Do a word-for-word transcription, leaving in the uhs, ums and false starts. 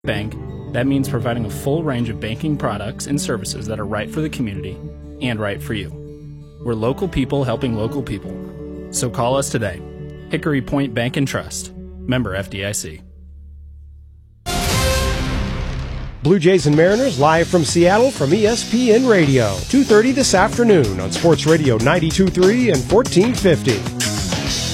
Bank, that means providing a full range of banking products and services that are right for the community and right for you. We're local people helping local people. So call us today. Hickory Point Bank and Trust. Member F D I C. Blue Jays and Mariners live from Seattle from E S P N Radio. two thirty this afternoon on Sports Radio ninety-two point three and fourteen fifty.